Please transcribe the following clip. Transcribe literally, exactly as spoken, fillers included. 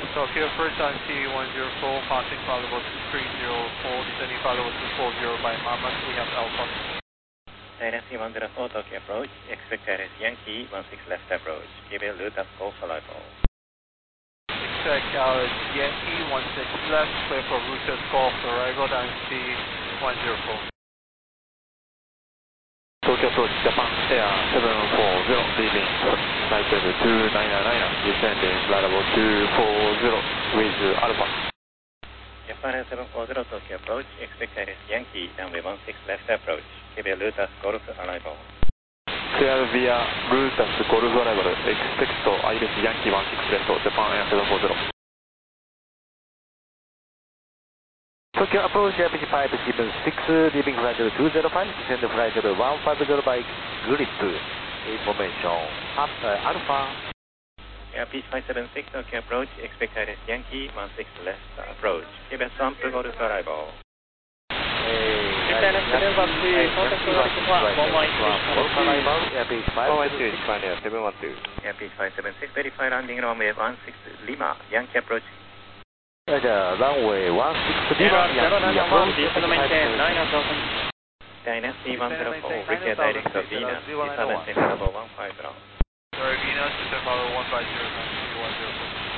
Tokyo, first time T one zero four, passing followable to three zero four, descending followable to four zero by Mamas, we have Alpha. Dynasty one zero four, Tokyo approach, expect Iris Yankee, one six left approach, give a loop of Golf arrival. Expect Iris Yankee, one six left, clear for route of Golf arrival, Dynasty one zero four. Tokyo approach, Japan Air seven four zero, leaving flight level two nine nine nine, descending flight level two four zero with Alpha. Japan Air seven four zero, Tokyo approach, expect Iris Yankee, runway one six left approach, give a Lotus Golf arrival. Clear via Lotus Golf arrival, expect Iris Yankee one six left, Japan Air seven four zero. Tokyo approach, R P G five seven six, leaving flight level two zero five, descend flight level one five zero by grip, information, up, uh, Alpha. R P G five seven six, Tokyo approach, expect Iris Yankee, one six left approach, give a Swamp Golf arrival. Japan seven one two, contact one one two, R P G five seven one two. R P G five seven six, verify landing runway one six Lima, Yankee approach. じゃあ、ランウェイワンシックスリバー、ヤンキーアプローチ、 Dynasty one zero four, reach direct of Venus, descend level one five zero. Sorry, Venus, descend follow one five zero, Dynasty one zero four.